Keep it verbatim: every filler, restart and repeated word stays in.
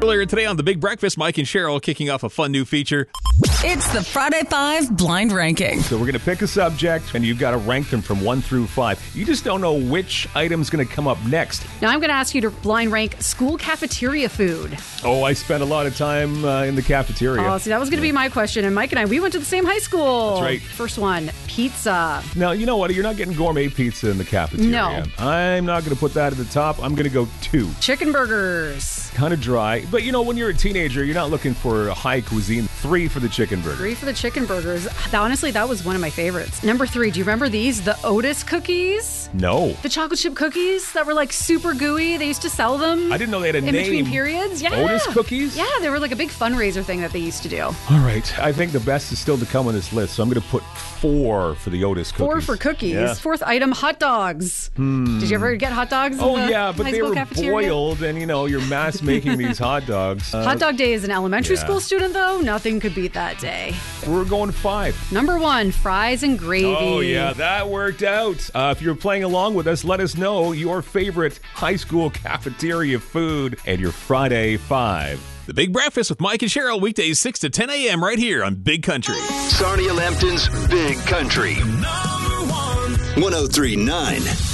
Earlier today on The Big Breakfast, Mike and Cheryl kicking off a fun new feature. It's the Friday Five Blind Ranking. So we're going to pick a subject, and you've got to rank them from one through five. You just don't know which item's going to come up next. Now I'm going to ask you to blind rank school cafeteria food. Oh, I spent a lot of time uh, in the cafeteria. Oh, see, that was going to be my question. And Mike and I, we went to the same high school. That's right. First one, pizza. Now, you know what? You're not getting gourmet pizza in the cafeteria. No. I'm not going to put that at the top. I'm going to go two. Chicken burgers. Kind of dry. But, you know, when you're a teenager, you're not looking for a high cuisine. Three for the chicken burger. Three for the chicken burgers. Honestly, that was one of my favorites. Number three, do you remember these? The Otis cookies? No. The chocolate chip cookies that were like super gooey. They used to sell them. I didn't know they had a in name. In between periods. Yeah. Otis cookies? Yeah, they were like a big fundraiser thing that they used to do. All right. I think the best is still to come on this list, so I'm going to put four for the Otis cookies. Four for cookies. Yeah. Fourth item, hot dogs. Hmm. Did you ever get hot dogs? Oh, in the yeah, but high they school were cafeteria? boiled, and, you know, you're mass making these hot dogs. Uh, Hot dog day as an elementary yeah. school student, though, nothing could beat that day. We're going five. Number one, fries and gravy. Oh, yeah, that worked out. Uh, if you're playing along with us, let us know your favorite high school cafeteria food and your Friday Five. The Big Breakfast with Mike and Cheryl, weekdays six to ten a.m. right here on Big Country. Sarnia Lambton's Big Country. Number one. one oh three point nine.